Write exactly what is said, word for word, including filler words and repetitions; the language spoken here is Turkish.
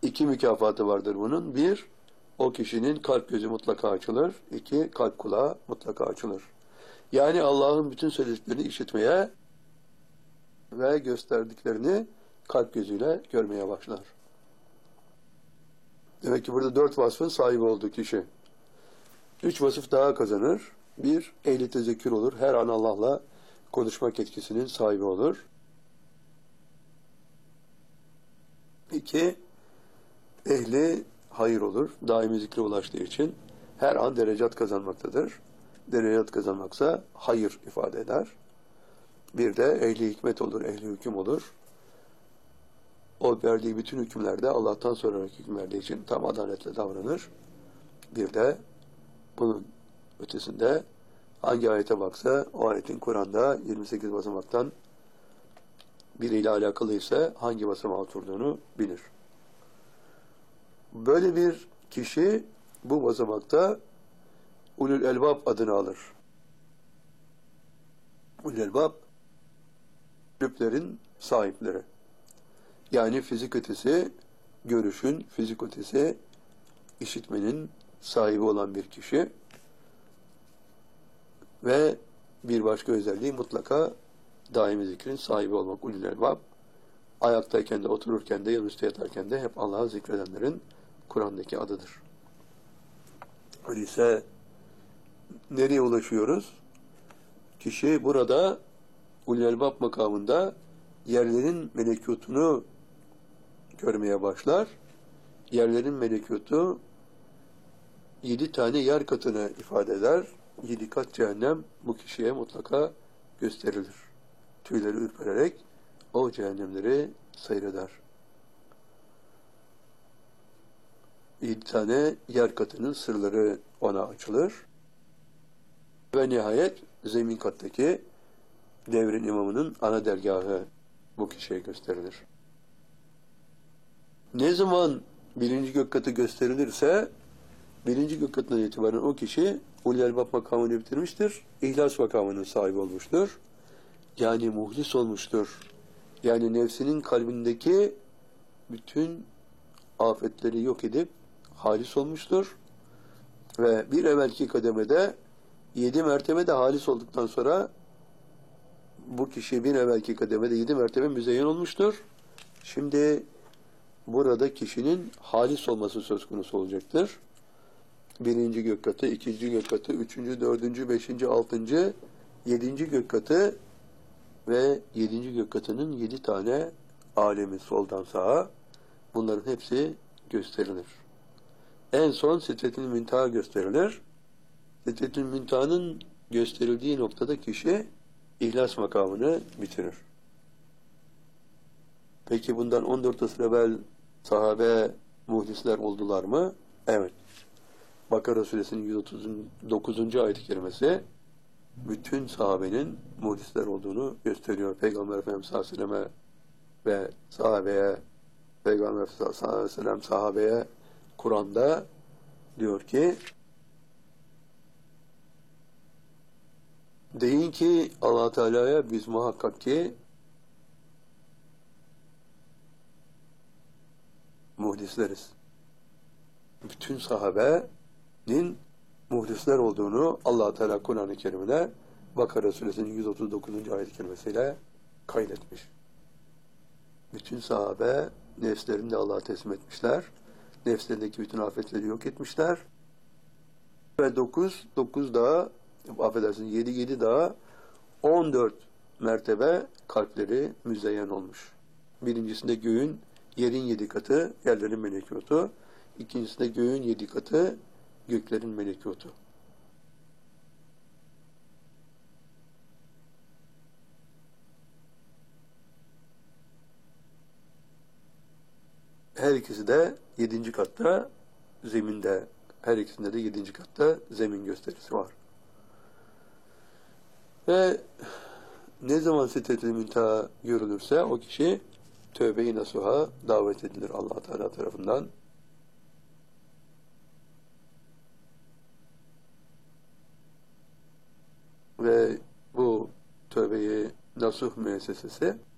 İki mükafatı vardır bunun. Bir, o kişinin kalp gözü mutlaka açılır. İki, kalp kulağı mutlaka açılır. Yani Allah'ın bütün söylediklerini işitmeye ve gösterdiklerini kalp gözüyle görmeye başlar. Demek ki burada dört vasfın sahibi olduğu kişi. Üç vasıf daha kazanır. Bir, ehli tezekkür olur. Her an Allah'la konuşmak etkisinin sahibi olur. İki, ehli hayır olur. Daimi zikre ulaştığı için her an derecat kazanmaktadır. Derecat kazanmaksa hayır ifade eder. Bir de ehli hikmet olur, ehli hüküm olur. O verdiği bütün hükümlerde Allah'tan sonraki hükümlerde için tam adaletle davranır. Bir de bunun ötesinde hangi ayete baksa o ayetin Kur'an'da yirmi sekiz basamaktan biriyle alakalı ise hangi basamağa oturduğunu bilir. Böyle bir kişi bu basamakta ulul elbab adını alır. Ulul elbab kalplerin sahipleri. Yani fizik ötesi, görüşün, fizik ötesi, işitmenin sahibi olan bir kişi ve bir başka özelliği mutlaka daimi zikrin sahibi olmak. Ulul elbab, ayaktayken de, otururken de, yanüstü yatarken de hep Allah'ı zikredenlerin Kur'an'daki adıdır. Öyleyse nereye ulaşıyoruz? Kişi burada ulul elbab makamında yerlerin melekutunu görmeye başlar. Yerlerin melekutu yedi tane yer katını ifade eder. Yedi kat cehennem bu kişiye mutlaka gösterilir. Tüyleri ürpererek o cehennemleri seyreder. Yedi tane yer katının sırları ona açılır. Ve nihayet zemin kattaki devrin imamının ana dergahı bu kişiye gösterilir. Ne zaman birinci gök katı gösterilirse birinci gök katından itibaren o kişi ulul elbab makamını bitirmiştir. İhlas makamının sahibi olmuştur. Yani muhlis olmuştur. Yani nefsinin kalbindeki bütün afetleri yok edip halis olmuştur. Ve bir evvelki kademede yedi mertebede halis olduktan sonra bu kişi bir evvelki kademede yedi mertebe müzeyyen olmuştur. Şimdi burada kişinin halis olması söz konusu olacaktır. Birinci gök katı, ikinci gök katı, üçüncü, dördüncü, beşinci, altıncı, yedinci gök katı ve yedinci gök katının yedi tane alemi soldan sağa. Bunların hepsi gösterilir. En son Sidretül Münteha gösterilir. Sidretül Münteha'nın gösterildiği noktada kişi İhlas makamını bitirir. Peki bundan on dört asır evvel sahabe muhdisler oldular mı? Evet. Bakara suresinin yüz otuz dokuzuncu ayet-i kerimesi bütün sahabenin muhdisler olduğunu gösteriyor. Peygamber Efendimiz sallallahu aleyhi ve selleme ve sahabeye, Peygamber sallallahu aleyhi ve sellem sahabeye Kur'an'da diyor ki deyin ki Allah Teala'ya biz muhakkak ki muhdisleriz. Bütün sahabenin muhdisler olduğunu Allah Teala Kur'an-ı Kerim'ine Bakara suresinin yüz otuz dokuzuncu ayet-i kerimesiyle kaydetmiş. Bütün sahabe nefslerini de Allah'a teslim etmişler. Nefslerindeki bütün afetleri yok etmişler. Ve dokuz, dokuz daha affedersiniz yedi, yedi daha on dört mertebe kalpleri müzeyyen olmuş. Birincisinde göğün, yerin yedi katı, yerlerin melekutu. İkincisinde göğün yedi katı, göklerin melekutu. Her ikisi de yedinci katta, zeminde, her ikisinde de yedinci katta zemin gösterisi var. Ve ne zaman Sidretül Münteha görülürse o kişi tövbe-i nasuha davet edilir Allah Teala tarafından. Ve bu tövbe-i nasuh müessesesi